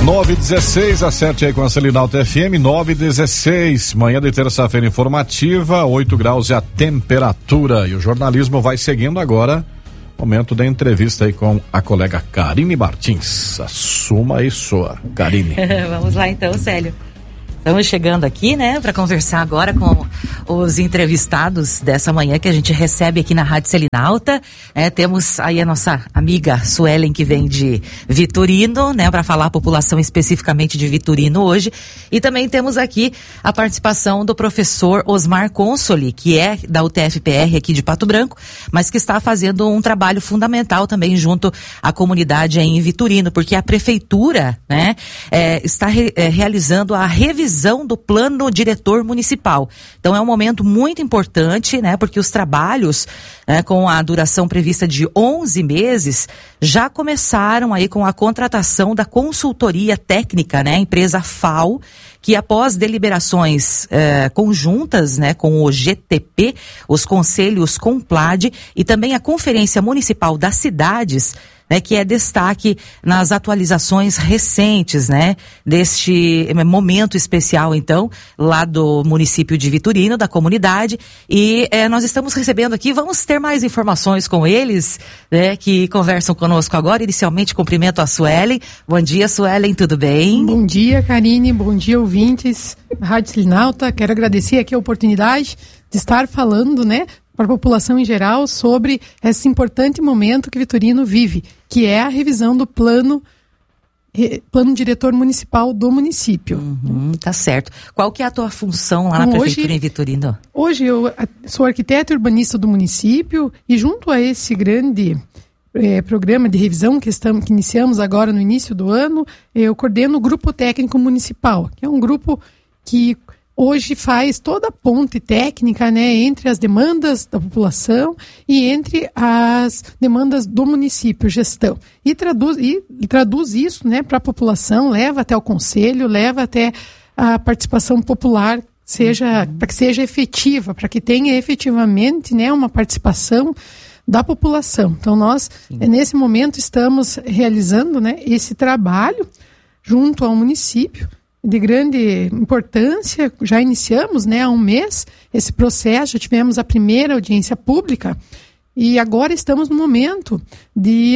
9h16, acerte aí com a Selinalta FM, 9h16, manhã de terça-feira informativa, 8 graus é a temperatura e o jornalismo vai seguindo agora, momento da entrevista aí com a colega Karine Martins. Assuma isso, Karine. Vamos lá então, Célio. Estamos chegando aqui, né, para conversar agora com os entrevistados dessa manhã que a gente recebe aqui na Rádio Selinalta. Temos aí a nossa amiga Suelen, que vem de Vitorino, né, para falar a população especificamente de Vitorino hoje. E também temos aqui a participação do professor Osmar Consoli, que é da UTF-PR aqui de Pato Branco, mas que está fazendo um trabalho fundamental também junto à comunidade aí em Vitorino, porque a prefeitura, né, está realizando a revisão do plano diretor municipal. Então é um momento muito importante, né, porque os trabalhos, né, com a duração prevista de 11 meses já começaram aí com a contratação da consultoria técnica, né, a empresa FAO, que após deliberações conjuntas, né, com o GTP, os conselhos Complade e também a Conferência Municipal das Cidades, né, que é destaque nas atualizações recentes, né, deste momento especial, então, lá do município de Vitorino, da comunidade, e nós estamos recebendo aqui, vamos ter mais informações com eles, né, que conversam conosco agora. Inicialmente, cumprimento a Suelen. Bom dia, Suelen, tudo bem? Bom dia, Karine, bom dia, ouvintes da Rádio Selinalta. Quero agradecer aqui a oportunidade de estar falando, né, para a população em geral sobre esse importante momento que Vitorino vive, que é a revisão do plano diretor municipal do município. Tá certo. Qual que é a tua função lá na prefeitura em Vitorino? Hoje eu sou arquiteta e urbanista do município e junto a esse grande programa de revisão que iniciamos agora no início do ano, eu coordeno o Grupo Técnico Municipal, que é um grupo que hoje faz toda a ponte técnica, né, entre as demandas da população e entre as demandas do município, gestão. E traduz isso, né, para a população, leva até o conselho, leva até a participação popular, para que seja efetiva, para que tenha efetivamente, né, uma participação da população. Então nós, nesse momento, estamos realizando, né, esse trabalho junto ao município, de grande importância. Já iniciamos, né, há um mês esse processo, já tivemos a primeira audiência pública e agora estamos no momento de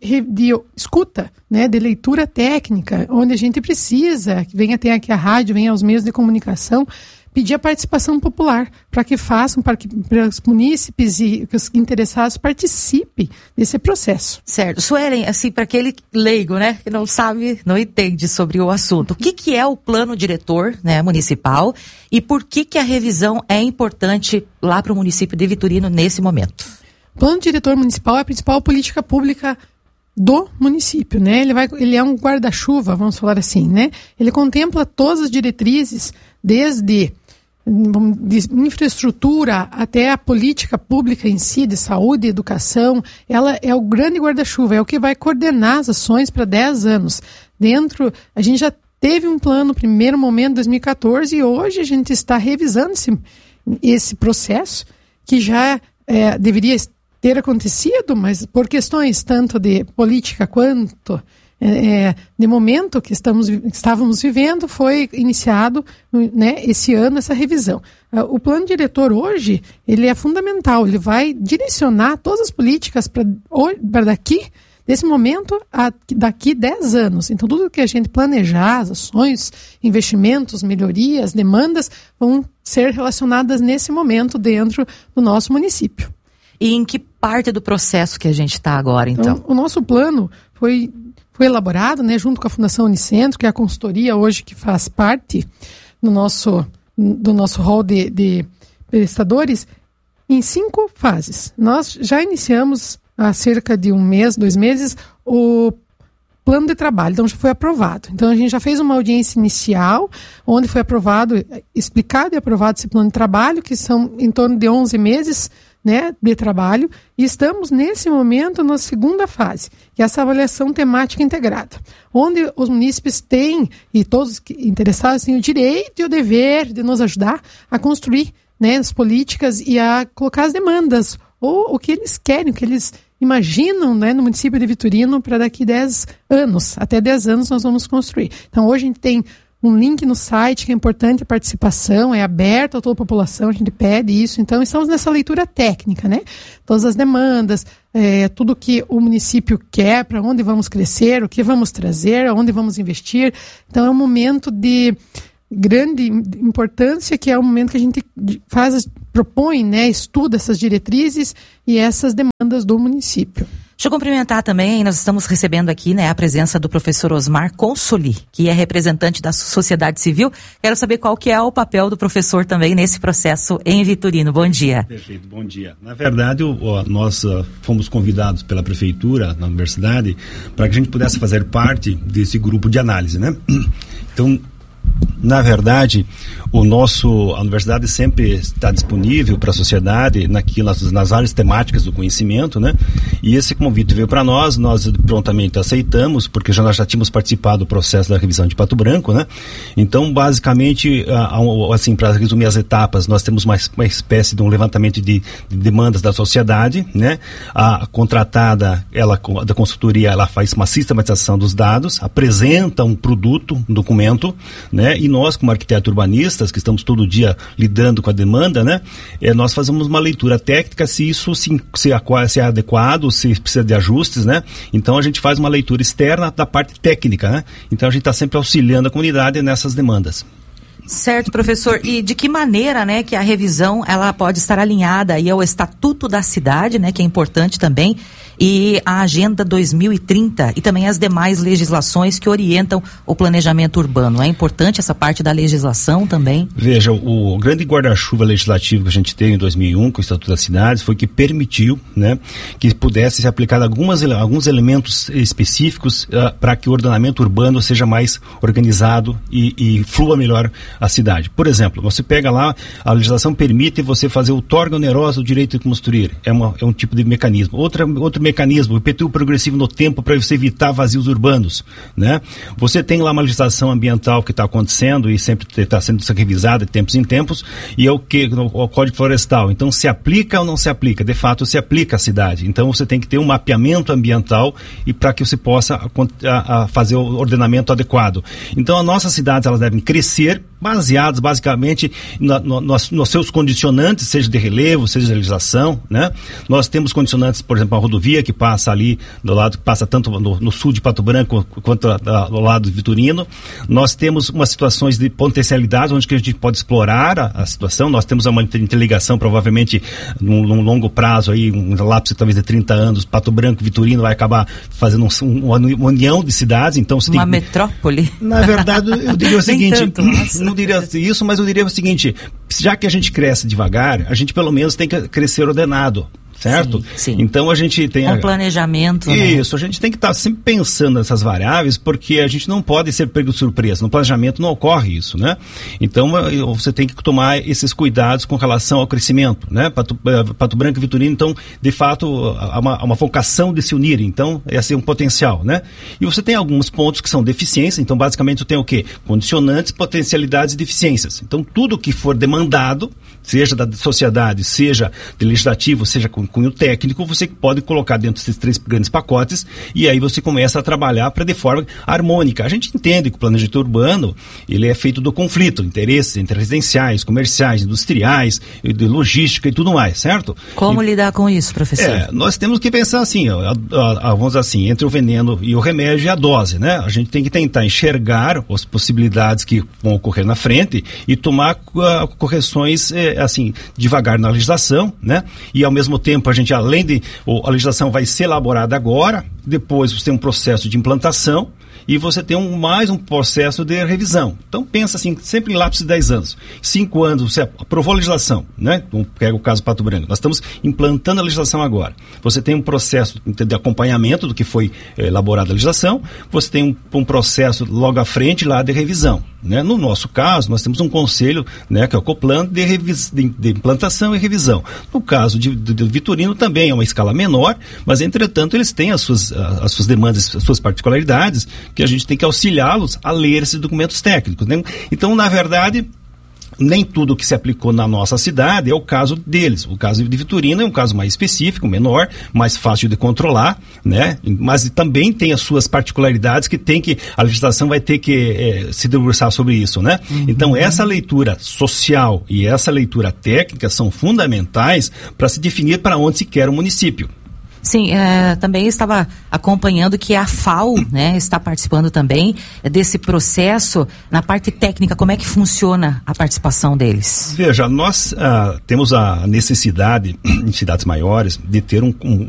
escuta, né, de leitura técnica, onde a gente precisa, que venha até aqui a rádio, venha aos meios de comunicação, pedir a participação popular, para que façam, para que os munícipes e os interessados participem desse processo. Certo. Suelen, assim, para aquele leigo, né, que não sabe, não entende sobre o assunto, o que é o plano diretor, né, municipal e por que a revisão é importante lá para o município de Vitorino nesse momento? O plano diretor municipal é a principal política pública do município, né? Ele é um guarda-chuva, vamos falar assim, né? Ele contempla todas as diretrizes, desde de infraestrutura até a política pública em si, de saúde e educação. Ela é o grande guarda-chuva, é o que vai coordenar as ações para 10 anos. A gente já teve um plano no primeiro momento, 2014, e hoje a gente está revisando esse processo, que já deveria ter acontecido, mas por questões tanto de política quanto de momento que estávamos vivendo, foi iniciado, né, esse ano essa revisão. O plano diretor hoje, ele é fundamental, ele vai direcionar todas as políticas para desse momento daqui 10 anos. Então tudo que a gente planejar, as ações, investimentos, melhorias, demandas, vão ser relacionadas nesse momento dentro do nosso município. E em que parte do processo que a gente está agora, então? O nosso plano foi elaborado, né, junto com a Fundação Unicentro, que é a consultoria hoje que faz parte do nosso hall de prestadores, em 5 fases. Nós já iniciamos há cerca de 1 mês, 2 meses, o plano de trabalho, então já foi aprovado. Então a gente já fez uma audiência inicial, onde foi explicado e aprovado esse plano de trabalho, que são em torno de 11 meses, né, de trabalho, e estamos nesse momento na segunda fase, que é essa avaliação temática integrada, onde os munícipes têm, e todos interessados têm o direito e o dever de nos ajudar a construir, né, as políticas e a colocar as demandas, ou o que eles querem, o que eles imaginam, né, no município de Vitorino para daqui 10 anos. Até 10 anos nós vamos construir. Então, hoje a gente tem um link no site que é importante a participação, é aberto a toda a população, a gente pede isso. Então, estamos nessa leitura técnica, né? Todas as demandas, tudo que o município quer, para onde vamos crescer, o que vamos trazer, aonde vamos investir. Então, é um momento de grande importância, que é o momento que a gente propõe, né, estuda essas diretrizes e essas demandas do município. Deixa eu cumprimentar também, nós estamos recebendo aqui, né, a presença do professor Osmar Consoli, que é representante da sociedade civil. Quero saber qual que é o papel do professor também nesse processo em Vitorino. Bom dia. Perfeito, bom dia. Na verdade, nós fomos convidados pela prefeitura, na universidade, para que a gente pudesse fazer parte desse grupo de análise, né? Então, na verdade, a universidade sempre está disponível para a sociedade nas áreas temáticas do conhecimento, né? E esse convite veio para nós prontamente aceitamos, porque nós já tínhamos participado do processo da revisão de Pato Branco, né? Então, basicamente, assim, para resumir as etapas, nós temos uma espécie de um levantamento de demandas da sociedade, né? A contratada, da consultoria, ela faz uma sistematização dos dados, apresenta um produto, um documento, né? E nós, como arquitetos urbanistas, que estamos todo dia lidando com a demanda, né? Nós fazemos uma leitura técnica, se isso se é adequado, se precisa de ajustes, né? Então a gente faz uma leitura externa da parte técnica, né? Então a gente está sempre auxiliando a comunidade nessas demandas. Certo, professor. E de que maneira, né, que a revisão ela pode estar alinhada aí ao Estatuto da Cidade, né, que é importante também, e a Agenda 2030 e também as demais legislações que orientam o planejamento urbano? É importante essa parte da legislação também? Veja, o grande guarda-chuva legislativo que a gente teve em 2001 com o Estatuto das Cidades foi que permitiu, né, que pudesse ser aplicado alguns elementos específicos para que o ordenamento urbano seja mais organizado e flua melhor a cidade. Por exemplo, você pega lá, a legislação permite você fazer outorga onerosa do direito de construir. É um tipo de mecanismo. Outro mecanismo, o IPTU progressivo no tempo para você evitar vazios urbanos, né? Você tem lá uma legislação ambiental que está acontecendo e sempre está sendo revisada de tempos em tempos, e é o Código Florestal. Então, se aplica ou não se aplica? De fato, se aplica à cidade. Então, você tem que ter um mapeamento ambiental e para que você possa fazer o ordenamento adequado. Então, as nossas cidades, elas devem crescer baseados basicamente nos seus condicionantes, seja de relevo, seja de legislação, né? Nós temos condicionantes, por exemplo, a rodovia que passa ali do lado, que passa tanto no sul de Pato Branco quanto do lado de Vitorino. Nós temos umas situações de potencialidade onde que a gente pode explorar a situação. Nós temos uma interligação, provavelmente num longo prazo aí, um lapso talvez de 30 anos, Pato Branco, Vitorino vai acabar fazendo uma união de cidades. Então, uma metrópole. Na verdade, eu diria o seguinte, não diria isso, mas eu diria o seguinte, já que a gente cresce devagar, a gente pelo menos tem que crescer ordenado. Certo? Sim. Então a gente tem... Um planejamento, Isso, né? A gente tem que estar sempre pensando nessas variáveis, porque a gente não pode ser pego de surpresa. No planejamento não ocorre isso, né? Então você tem que tomar esses cuidados com relação ao crescimento, né? Pato Branco e Vitorino, então, de fato, há uma vocação de se unirem. Então, esse é um potencial, né? E você tem alguns pontos que são deficiências. Então, basicamente, você tem o quê? Condicionantes, potencialidades e deficiências. Então, tudo que for demandado, seja da sociedade, seja de legislativo, seja com cunho técnico, você pode colocar dentro desses 3 grandes pacotes e aí você começa a trabalhar de forma harmônica. A gente entende que o planejamento urbano, ele é feito do conflito, interesses entre residenciais, comerciais, industriais, de logística e tudo mais, certo? Como lidar com isso, professor? Nós temos que pensar assim, vamos dizer assim, entre o veneno e o remédio e a dose, né? A gente tem que tentar enxergar as possibilidades que vão ocorrer na frente e tomar correções, assim, devagar na legislação, né? E ao mesmo tempo a gente, além de a legislação vai ser elaborada agora, depois você tem um processo de implantação e você tem mais um processo de revisão. Então pensa assim, sempre em lapso de 10 anos. 5 anos, você aprovou a legislação, né? Pega o caso Pato Branco. Nós estamos implantando a legislação agora. Você tem um processo de acompanhamento do que foi elaborada a legislação, você tem um processo logo à frente lá de revisão, né? No nosso caso, nós temos um conselho, né, que é o Coplan de implantação e revisão. No caso de Vitorino também é uma escala menor, mas entretanto eles têm as suas demandas, as suas particularidades, que a gente tem que auxiliá-los a ler esses documentos técnicos, né? Então, na verdade, nem tudo que se aplicou na nossa cidade é o caso deles. O caso de Vitorino é um caso mais específico, menor, mais fácil de controlar, né? Mas também tem as suas particularidades a legislação vai ter que se debruçar sobre isso, né? Então, essa leitura social e essa leitura técnica são fundamentais para se definir para onde se quer o município. Sim, também estava acompanhando que a FAO, né, está participando também desse processo na parte técnica. Como é que funciona a participação deles? Veja, nós temos a necessidade em cidades maiores de ter um